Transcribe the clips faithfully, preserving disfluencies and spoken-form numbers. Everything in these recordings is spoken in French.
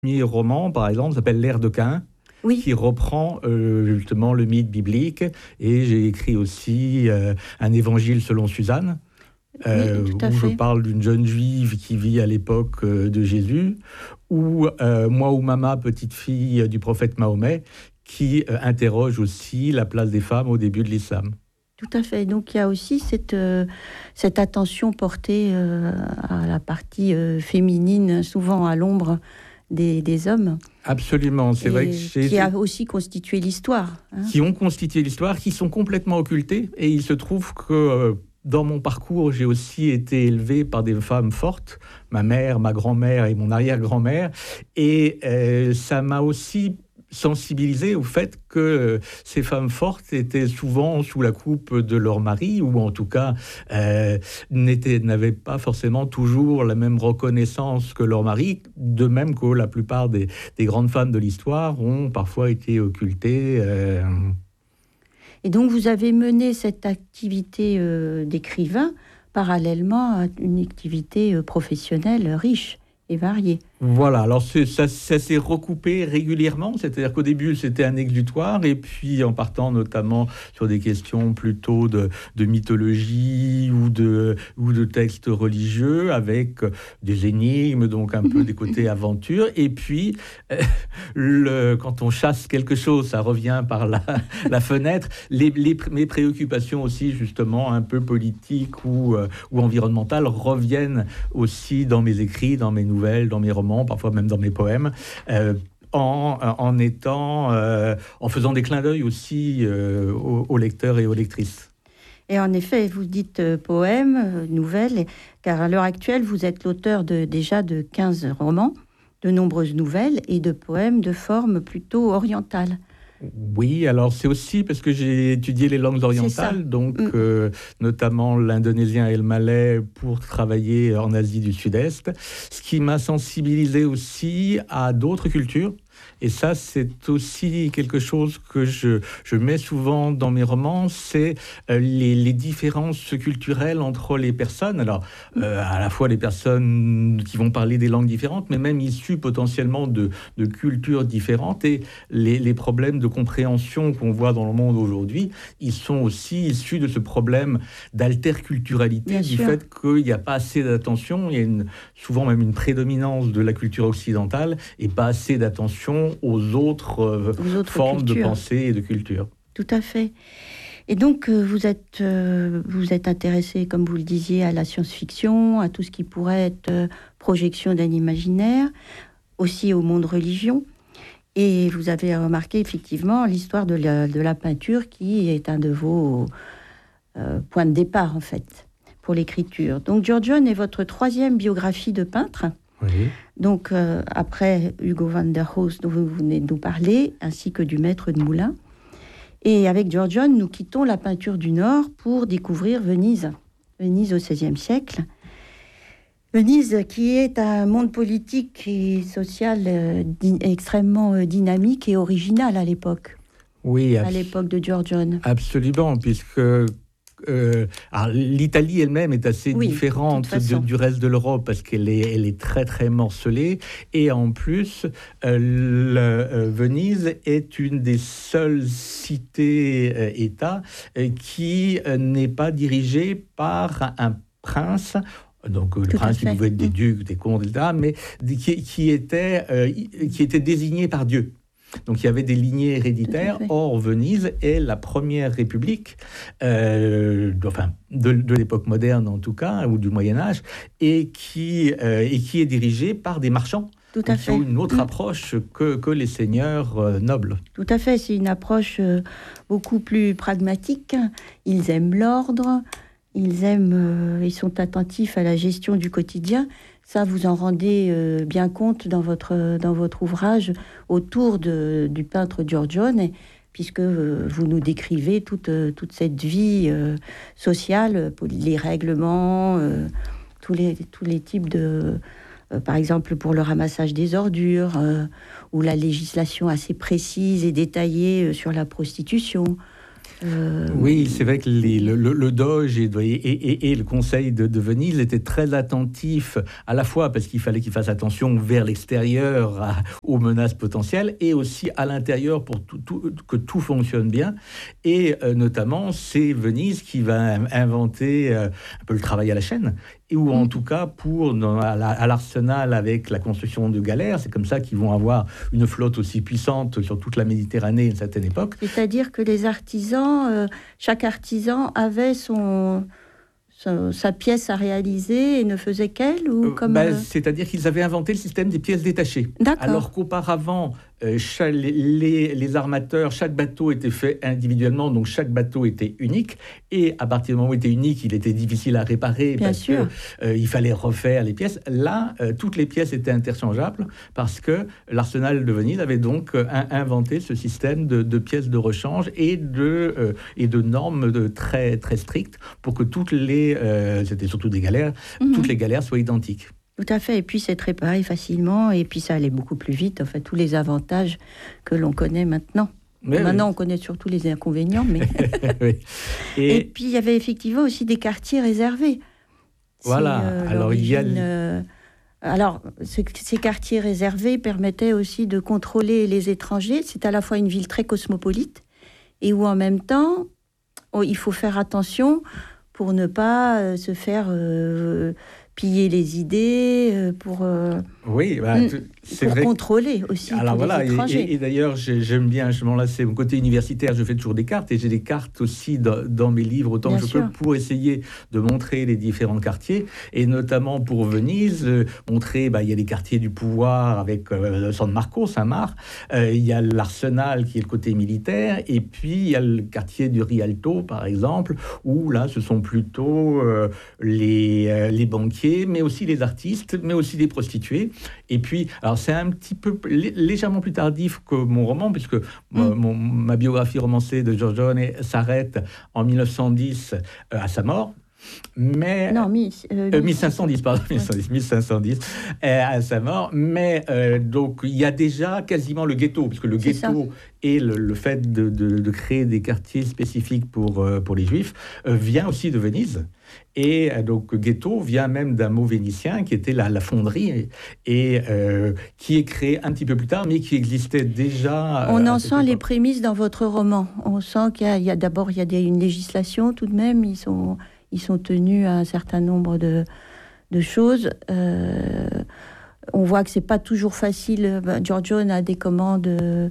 premier roman, par exemple, s'appelle L'ère de Caïn, Oui. qui reprend euh, justement le mythe biblique. Et j'ai écrit aussi euh, un évangile selon Suzanne, euh, oui, tout à où fait. je parle d'une jeune juive qui vit à l'époque euh, de Jésus, ou euh, Moi ou Mama, petite fille du prophète Mahomet, qui euh, interroge aussi la place des femmes au début de l'islam. Tout à fait. Donc il y a aussi cette, euh, cette attention portée euh, à la partie euh, féminine, souvent à l'ombre des, des hommes. Absolument, c'est et vrai que j'ai... qui a aussi constitué l'histoire. Hein. Qui ont constitué l'histoire, qui sont complètement occultés. Et il se trouve que euh, dans mon parcours, j'ai aussi été élevé par des femmes fortes, ma mère, ma grand-mère et mon arrière-grand-mère. Et euh, ça m'a aussi sensibilisé au fait que euh, ces femmes fortes étaient souvent sous la coupe de leur mari, ou en tout cas euh, n'avaient pas forcément toujours la même reconnaissance que leur mari, de même que la plupart des, des grandes femmes de l'histoire ont parfois été occultées. Euh... Et donc vous avez mené cette activité euh, d'écrivain parallèlement à une activité euh, professionnelle riche et variée. Voilà, alors ça, ça s'est recoupé régulièrement, c'est-à-dire qu'au début c'était un exutoire, et puis en partant notamment sur des questions plutôt de, de mythologie ou de, ou de textes religieux, avec des énigmes, donc un peu des côtés aventure, et puis euh, le, quand on chasse quelque chose, ça revient par la, la fenêtre, les, les, mes préoccupations aussi justement un peu politiques ou, euh, ou environnementales reviennent aussi dans mes écrits, dans mes nouvelles, dans mes romans, parfois même dans mes poèmes, euh, en, en étant, euh, en faisant des clins d'œil aussi euh, aux, aux lecteurs et aux lectrices. Et en effet, vous dites euh, poèmes, euh, nouvelles, car à l'heure actuelle, vous êtes l'auteur de, déjà de quinze romans, de nombreuses nouvelles et de poèmes de forme plutôt orientale. Oui, alors c'est aussi parce que j'ai étudié les langues orientales, donc mmh. euh, notamment l'indonésien et le malais pour travailler en Asie du Sud-Est, ce qui m'a sensibilisé aussi à d'autres cultures. Et ça, c'est aussi quelque chose que je, je mets souvent dans mes romans, c'est euh, les, les différences culturelles entre les personnes. Alors, euh, à la fois les personnes qui vont parler des langues différentes, mais même issues potentiellement de, de cultures différentes. Et les, les problèmes de compréhension qu'on voit dans le monde aujourd'hui, ils sont aussi issus de ce problème d'alterculturalité, Bien du sûr. fait qu'il n'y a pas assez d'attention, il y a une, souvent même une prédominance de la culture occidentale et pas assez d'attention aux autres, euh, aux autres formes cultures. De pensée et de culture. Tout à fait. Et donc, euh, vous êtes, euh, vous êtes intéressé, comme vous le disiez, à la science-fiction, à tout ce qui pourrait être euh, projection d'un imaginaire, aussi au monde religion. Et vous avez remarqué effectivement l'histoire de la, de la peinture, qui est un de vos euh, points de départ, en fait, pour l'écriture. Donc, Giorgione est votre troisième biographie de peintre. Oui. Donc, euh, après Hugo van der Rohe, dont vous venez de nous parler, ainsi que du maître de moulin. Et avec Giorgione, nous quittons la peinture du Nord pour découvrir Venise. Venise au seizième siècle. Venise qui est un monde politique et social euh, di- extrêmement euh, dynamique et original à l'époque. Oui, abs- à l'époque de Giorgione. Absolument, puisque... Euh, alors, l'Italie elle-même est assez oui, différente de, du reste de l'Europe parce qu'elle est, elle est très très morcelée, et en plus euh, le, euh, Venise est une des seules cités-États euh, qui euh, n'est pas dirigée par un prince. Donc le Tout prince qui pouvait être des ducs, des comtes, et cetera, mais qui, qui, était, euh, qui était désigné par Dieu. Donc il y avait des lignées héréditaires. Or, Venise est la première république, euh, de, enfin de, de l'époque moderne en tout cas, ou du Moyen-Âge, et qui, euh, et qui est dirigée par des marchands. Tout à fait. Qui ont une autre approche que, que les seigneurs euh, nobles. Tout à fait, c'est une approche euh, beaucoup plus pragmatique. Ils aiment l'ordre, ils aiment, euh, ils sont attentifs à la gestion du quotidien. Ça, vous en rendez euh, bien compte dans votre, dans votre ouvrage autour de, du peintre Giorgione, puisque euh, vous nous décrivez toute, euh, toute cette vie euh, sociale, les règlements, euh, tous, les, tous les types de... Euh, par exemple, pour le ramassage des ordures, euh, ou la législation assez précise et détaillée euh, sur la prostitution. Euh... Oui, c'est vrai que les, le, le, le Doge et, et, et, et le Conseil de, de Venise étaient très attentifs, à la fois parce qu'il fallait qu'ils fassent attention vers l'extérieur à, aux menaces potentielles, et aussi à l'intérieur pour tout, tout, que tout fonctionne bien. Et euh, notamment, c'est Venise qui va inventer euh, un peu le travail à la chaîne, et ou en mmh. tout cas pour dans, à, la, à l'arsenal avec la construction de galères. C'est comme ça qu'ils vont avoir une flotte aussi puissante sur toute la Méditerranée à une certaine époque. C'est-à-dire que les artisans, euh, chaque artisan avait son... sa pièce à réaliser et ne faisait qu'elle ou comme ben, c'est-à-dire qu'ils avaient inventé le système des pièces détachées. D'accord. Alors qu'auparavant, euh, chaque, les, les armateurs, chaque bateau était fait individuellement, donc chaque bateau était unique. Et à partir du moment où il était unique, il était difficile à réparer. Bien parce sûr. qu'il euh, fallait refaire les pièces. Là, euh, toutes les pièces étaient interchangeables parce que l'Arsenal de Venise avait donc euh, inventé ce système de, de pièces de rechange et de, euh, et de normes de très, très strictes pour que toutes les Euh, c'était surtout des galères, mmh. toutes les galères soient identiques. Tout à fait, et puis c'est réparé facilement, et puis ça allait beaucoup plus vite, en fait, tous les avantages que l'on connaît maintenant. Mais maintenant, oui. on connaît surtout les inconvénients, mais... oui. et... et puis, il y avait effectivement aussi des quartiers réservés. Voilà, euh, alors il y a... Euh... Alors, ce, ces quartiers réservés permettaient aussi de contrôler les étrangers. C'est à la fois une ville très cosmopolite, et où en même temps, oh, il faut faire attention pour ne pas euh, se faire euh, piller les idées, euh, pour, euh, oui, bah, c'est pour vrai contrôler aussi alors tous voilà, les étrangers. Et, et, et d'ailleurs, j'aime bien, justement, là, c'est mon côté universitaire, je fais toujours des cartes, et j'ai des cartes aussi dans, dans mes livres, autant bien que je sûr. peux, pour essayer de montrer les différents quartiers, et notamment pour Venise, euh, montrer, bah, il y a les quartiers du pouvoir avec euh, San Marco, Saint-Marc, euh, il y a l'Arsenal qui est le côté militaire, et puis il y a le quartier du Rialto, par exemple, où là, ce sont plutôt euh, les, euh, les banquiers, mais aussi les artistes, mais aussi les prostituées. Et puis, alors c'est un petit peu lé- légèrement plus tardif que mon roman, puisque mm. mon, mon, ma biographie romancée de Giorgione s'arrête en mille neuf cent dix euh, à sa mort. Mais non, mille, euh, euh, mille cinq cent dix, pardon, mille cinq cent dix, mille cinq cent dix euh, à sa mort. Mais euh, donc il y a déjà quasiment le ghetto, puisque le C'est ghetto ça. et le, le fait de, de, de créer des quartiers spécifiques pour euh, pour les Juifs euh, vient aussi de Venise. Et euh, donc ghetto vient même d'un mot vénitien qui était la, la fonderie et euh, qui est créé un petit peu plus tard, mais qui existait déjà. On en sent époque. Les prémices dans votre roman. On sent qu'il y a, il y a d'abord il y a des, une législation tout de même. Ils sont Ils sont tenus à un certain nombre de, de choses. Euh, on voit que c'est pas toujours facile. Giorgione a des commandes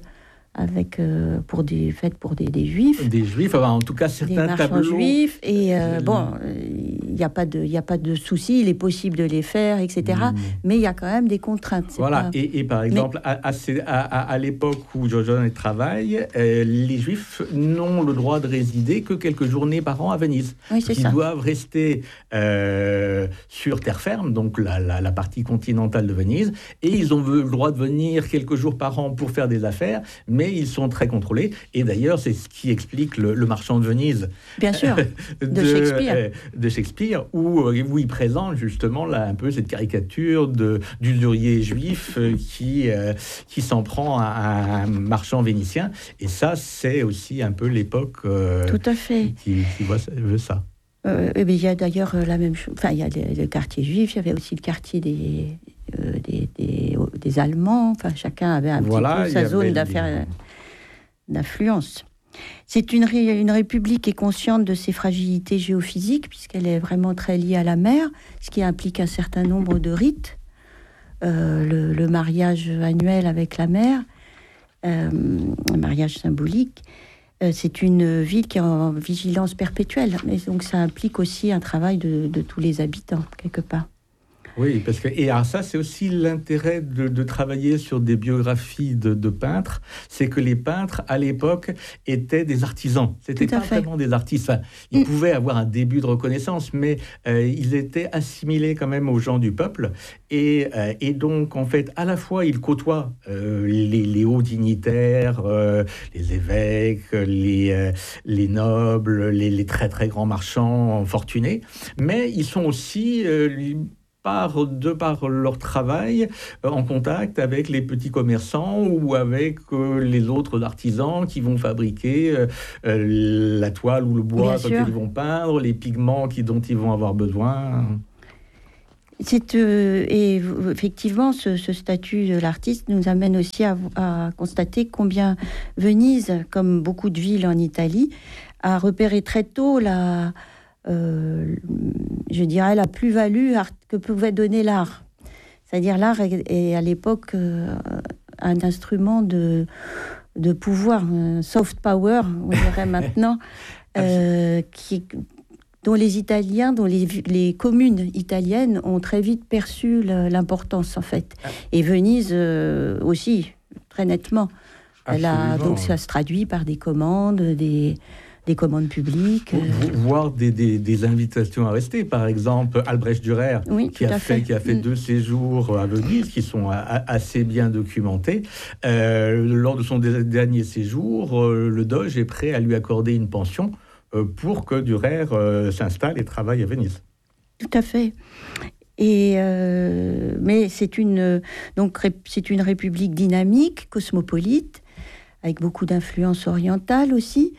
avec, euh, pour des fêtes pour des, des juifs. Des juifs, enfin, en tout cas certains des tableaux. Juifs. Et euh, mmh. bon, il n'y a pas de, il y a pas de souci. Il est possible de les faire, et cetera. Mmh. Mais il y a quand même des contraintes. C'est voilà. Pas... Et, et par exemple, Mais... à, à, à, à l'époque où Giorgione travaille, euh, les Juifs n'ont le droit de résider que quelques journées par an à Venise. Oui, c'est Ils ça. doivent rester euh, sur terre ferme, donc la, la, la partie continentale de Venise, et ils ont le droit de venir quelques jours par an pour faire des affaires. Mais Mais ils sont très contrôlés. Et d'ailleurs, c'est ce qui explique le, le Marchand de Venise. Bien sûr, de, de Shakespeare. Euh, de Shakespeare, où, où il présente justement là, un peu cette caricature de, d'usurier juif euh, qui, euh, qui s'en prend à, à un marchand vénitien. Et ça, c'est aussi un peu l'époque euh, Tout à fait. qui, qui voit, veut ça. Euh, et bien, il y a d'ailleurs la même chose. Enfin, il y a le, le quartier juif, il y avait aussi le quartier des... Euh, des, des, des Allemands, enfin chacun avait un voilà, petit peu sa zone d'affaires, les... d'influence. C'est une, ré, une république qui est consciente de ses fragilités géophysiques, puisqu'elle est vraiment très liée à la mer, ce qui implique un certain nombre de rites, euh, le, le mariage annuel avec la mer, euh, un mariage symbolique. Euh, c'est une ville qui est en vigilance perpétuelle, mais donc ça implique aussi un travail de, de tous les habitants, quelque part. Oui, parce que et alors ça, c'est aussi l'intérêt de, de travailler sur des biographies de, de peintres, c'est que les peintres, à l'époque, étaient des artisans. C'était pas fait. vraiment des artistes. Enfin, ils mmh. pouvaient avoir un début de reconnaissance, mais euh, ils étaient assimilés quand même aux gens du peuple. Et, euh, et donc, en fait, à la fois, ils côtoient euh, les, les hauts dignitaires, euh, les évêques, les, euh, les nobles, les, les très, très grands marchands fortunés, mais ils sont aussi... Euh, par, de par leur travail, euh, en contact avec les petits commerçants ou avec euh, les autres artisans qui vont fabriquer euh, euh, la toile ou le bois sur lequel ils vont peindre, les pigments qui, dont ils vont avoir besoin. C'est, euh, et effectivement, ce, ce statut de l'artiste nous amène aussi à, à constater combien Venise, comme beaucoup de villes en Italie, a repéré très tôt la, euh, je dirais, la plus-value que pouvait donner l'art. C'est-à-dire l'art est, est à l'époque euh, un instrument de, de pouvoir, un soft power, on dirait maintenant, euh, qui dont les Italiens, dont les, les communes italiennes ont très vite perçu l'importance, en fait. Et Venise euh, aussi, très nettement. Elle a, donc ça se traduit par des commandes, des, des commandes publiques. Euh... Voire des, des, des invitations à rester. Par exemple, Albrecht Dürer, oui, qui, a fait, fait. qui a fait mmh. deux séjours à Venise, qui sont a, a, assez bien documentés. Euh, lors de son dernier séjour, euh, le Doge est prêt à lui accorder une pension pour que Dürer euh, s'installe et travaille à Venise. Tout à fait. Et euh, mais c'est une donc c'est une république dynamique, cosmopolite, avec beaucoup d'influences orientales aussi.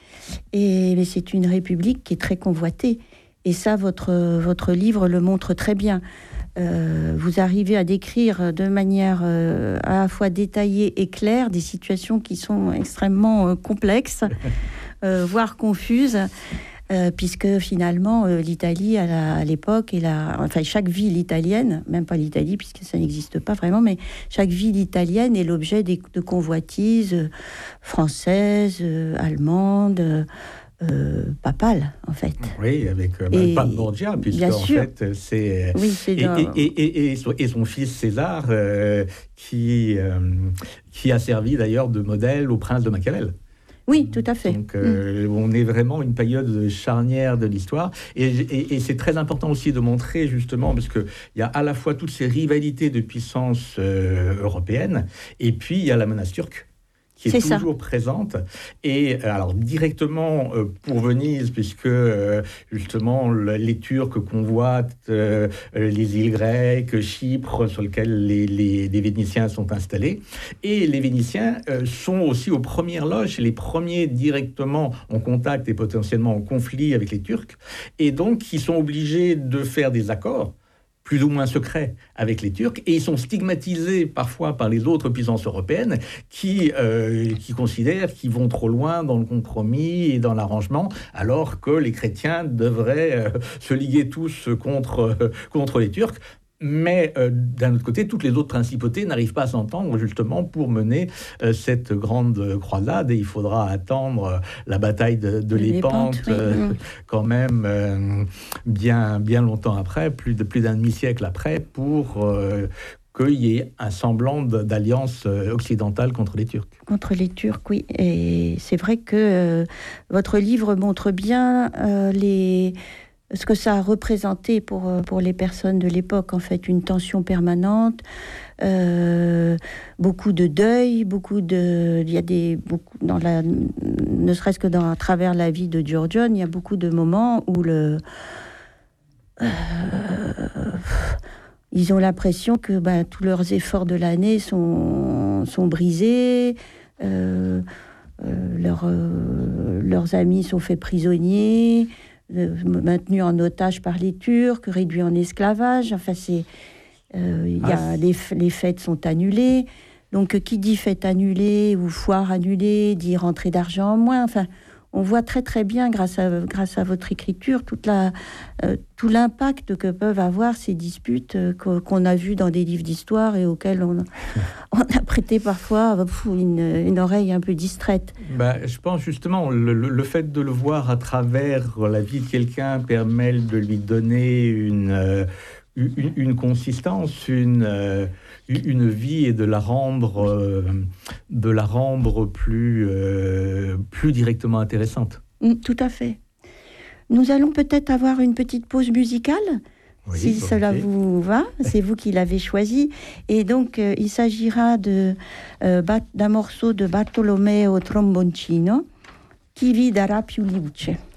Et mais c'est une république qui est très convoitée. Et ça, votre votre livre le montre très bien. Euh, vous arrivez à décrire de manière euh, à la fois détaillée et claire des situations qui sont extrêmement euh, complexes. Euh, voire confuse, euh, puisque finalement euh, l'Italie à, la, à l'époque, et la, enfin chaque ville italienne, même pas l'Italie puisque ça n'existe pas vraiment, mais chaque ville italienne est l'objet des, de convoitises euh, françaises, euh, allemandes, euh, papales en fait. Oui, avec euh, et, Pape Borgia, puisque en sûr, fait c'est, oui, c'est et, dans... et, et, et, son, et son fils César euh, qui, euh, qui a servi d'ailleurs de modèle au prince de Machiavel. Oui, tout à fait. Donc, euh, mmh. on est vraiment une période charnière de l'histoire. Et, et, et c'est très important aussi de montrer, justement, parce qu'il y a à la fois toutes ces rivalités de puissance euh, européenne, et puis il y a la menace turque, qui est, est toujours ça. présente. Et alors, directement euh, pour Venise, puisque euh, justement, le, les Turcs convoitent euh, les îles grecques, Chypre, sur lesquelles les, les, les Vénitiens sont installés. Et les Vénitiens euh, sont aussi aux premières loges, les premiers directement en contact et potentiellement en conflit avec les Turcs. Et donc, ils sont obligés de faire des accords plus ou moins secrets avec les Turcs, et ils sont stigmatisés parfois par les autres puissances européennes qui, euh, qui considèrent qu'ils vont trop loin dans le compromis et dans l'arrangement, alors que les chrétiens devraient euh, se liguer tous contre, euh, contre les Turcs. Mais euh, d'un autre côté, toutes les autres principautés n'arrivent pas à s'entendre justement pour mener euh, cette grande croisade. Et il faudra attendre euh, la bataille de, de Lépante, oui. euh, mmh. quand même euh, bien, bien longtemps après, plus, de, plus d'un demi-siècle après, pour euh, qu'il y ait un semblant d'alliance occidentale contre les Turcs. Contre les Turcs, oui. Et c'est vrai que euh, votre livre montre bien euh, les... ce que ça a représenté pour, pour les personnes de l'époque, en fait, une tension permanente, euh, beaucoup de deuil, beaucoup de... Il y a des... Beaucoup, dans la, ne serait-ce que dans, à travers la vie de Giorgione, il y a beaucoup de moments où le... Euh, ils ont l'impression que ben, tous leurs efforts de l'année sont, sont brisés, euh, euh, leur, euh, leurs amis sont faits prisonniers, maintenus en otage par les Turcs, réduits en esclavage. Enfin, c'est, euh, y a, ah, les, les fêtes sont annulées. Donc, qui dit fête annulée ou foire annulée, dit rentrée d'argent en moins. Enfin, on voit très très bien, grâce à, grâce à votre écriture, toute la, euh, tout l'impact que peuvent avoir ces disputes euh, qu'on a vues dans des livres d'histoire et auxquels on, on a prêté parfois pff, une, une oreille un peu distraite. Bah, je pense justement, le, le fait de le voir à travers la vie de quelqu'un permet de lui donner une... Euh, Une, une consistance, une, euh, une vie, et de la rendre, euh, de la rendre plus, euh, plus directement intéressante. Tout à fait. Nous allons peut-être avoir une petite pause musicale, oui, si bon, cela okay. vous va. C'est vous qui l'avez choisi. Et donc, euh, il s'agira de, euh, d'un morceau de Bartolomeo Tromboncino, Chi vi darà più luce.